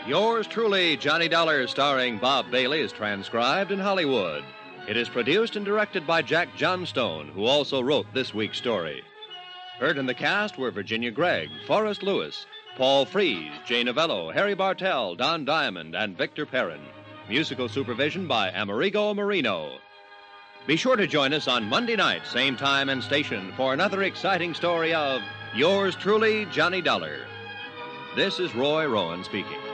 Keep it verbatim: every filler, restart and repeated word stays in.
Yours truly, Johnny Dollar, starring Bob Bailey, is transcribed in Hollywood. It is produced and directed by Jack Johnstone, who also wrote this week's story. Heard in the cast were Virginia Gregg, Forrest Lewis, Paul Frees, Jay Novello, Harry Bartell, Don Diamond, and Victor Perrin. Musical supervision by Amerigo Marino. Be sure to join us on Monday night, same time and station, for another exciting story of Yours truly, Johnny Dollar. This is Roy Rowan speaking.